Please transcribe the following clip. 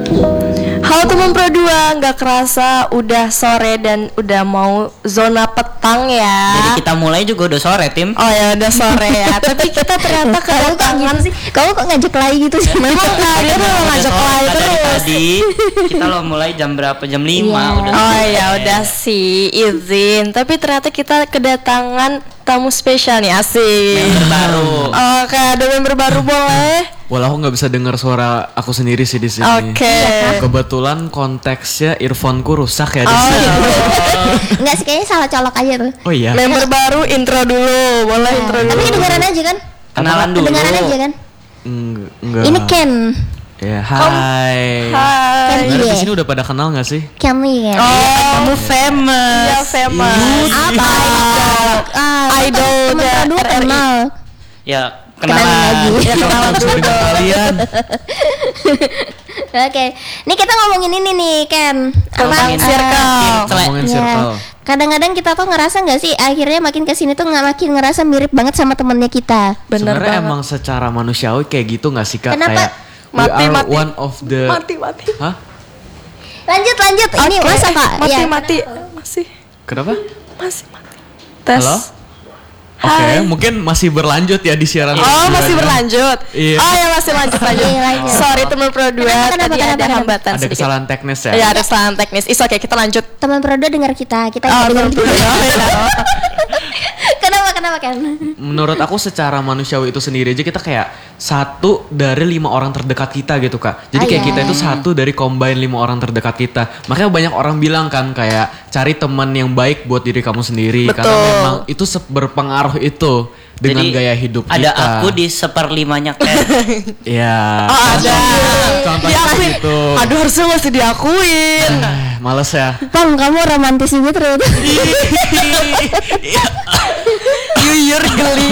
Halo teman Pro 2, nggak kerasa udah sore dan udah mau zona petang ya. Jadi kita mulai juga udah sore, Tim. Oh ya udah sore ya. Tapi kita ternyata kedatangan sih. Kamu kok ngajak lagi gitu sih? Memang dia tuh ngajak lagi terus. Tadi kita lo mulai jam berapa? Jam 5 udah. Oh ya udah sih izin. Tapi ternyata kita kedatangan tamu spesial nih, asik. Member baru. Oke, ada member baru boleh. Walau aku nggak bisa dengar suara aku sendiri sih di sini. Oke. Kebetulan konteksnya earphone-ku rusak ya di Oh sini. iya. Enggak sih, kayaknya salah colok aja tuh. Oh iya. Member baru intro dulu, boleh intro dulu. Tapi kedengaran aja kan? Kenalan dulu. Kedengaran aja kan? Enggak. Ini Ken. Ya, hai. Hai. Sebenarnya Iya. di sini udah pada kenal nggak sih? Kami kan. Kamu famous. Iya, famous. Apa? Idol Temen dan kedua RRI. kenal. Ya, Kenalan kenalan. lagi. Ya kenalan dulu Dengan dong. kalian. Oke. Nih kita ngomongin ini nih, Ken. Ngomongin circle. Ngomongin Ya. circle. Kadang-kadang kita tuh ngerasa nggak sih akhirnya makin kesini tuh nggak makin ngerasa mirip banget sama temennya kita. Bener Sebenarnya banget. emang secara manusiawi kayak gitu nggak sih Kak? Kenapa? Kayak we Mati, are mati. one of the. Mati. Hah? Lanjut. Ini Oke. masa Kak? Mati. Ya. Masih. Kenapa? Masih mati. Tes. Halo? Oke, Hai. mungkin masih berlanjut ya di siaran. Oh keduanya. masih berlanjut. Iya. Oh ya masih lanjut. Iya, lanjut. Sorry teman Pro 2 Kenapa, tadi ada hambatan Ada sedikit. kesalahan teknis ya. Ya ada kesalahan teknis. Is oke, kita lanjut. Teman Prodo dengar kita Oh, dengar teman Pro 2. Kenapa kan? Menurut aku secara manusiawi itu sendiri aja kita kayak 1 dari 5 orang terdekat kita gitu Kak. Jadi kayak iya. kita itu 1 dari combine 5 orang terdekat kita. Makanya banyak orang bilang kan kayak cari teman yang baik buat diri kamu sendiri. Karena Betul. memang itu berpengaruh itu dengan Jadi, gaya hidup ada kita. aku di 1/5-nya Ken. Iya. Oh ada. Contohnya Diakuin. gitu. Aduh harusnya masih diakuin. Males ya. Bang, kamu romantis juga ternyata. Jujur geli